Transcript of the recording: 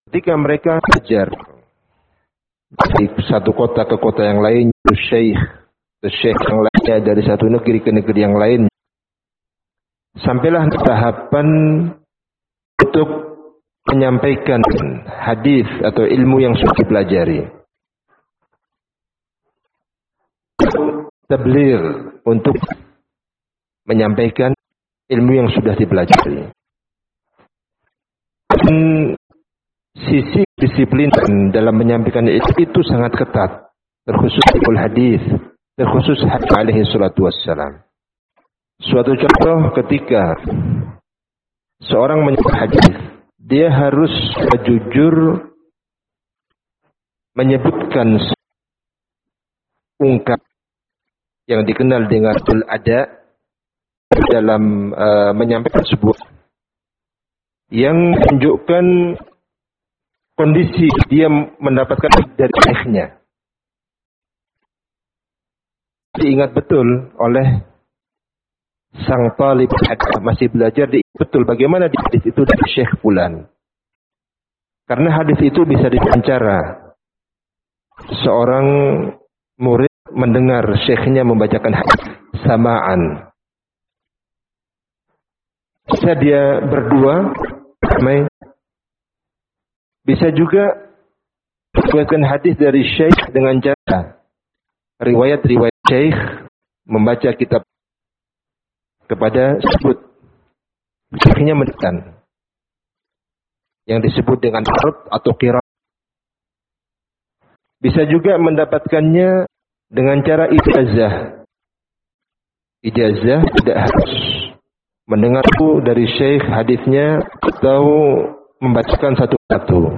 ketika mereka belajar dari satu kota ke kota yang lain, syekh yang lainnya dari satu negeri ke negeri yang lain, sampailah tahapan untuk menyampaikan hadis atau ilmu yang sudah dipelajari. Tabligh, untuk menyampaikan ilmu yang sudah dipelajari. Dan sisi disiplin dalam menyampaikan itu sangat ketat, terkhusus hadis, terkhusus hadis alaihi salatu wassalam. Suatu contoh, ketika seorang menyampaikan hadis, dia harus jujur menyebutkan ungkap yang dikenal dengan ada dalam menyampaikan sebuah yang menunjukkan kondisi dia mendapatkan dari syekhnya. Diingat betul oleh sang talib hadis, masih belajar, diingat betul bagaimana hadis itu dari syekh fulan. Karena hadis itu bisa diwawancara. Seorang murid mendengar syekhnya membacakan hadis samaan. Bisa dia berdua, bisa juga meriwayatkan hadis dari syekh dengan cara riwayat-riwayat syekh membaca kitab kepada sebut syekhnya mendekan yang disebut dengan arab atau qiraat. Bisa juga mendapatkannya dengan cara ijazah. Ijazah tidak harus mendengar dari syekh hadisnya atau membacakan satu-satu.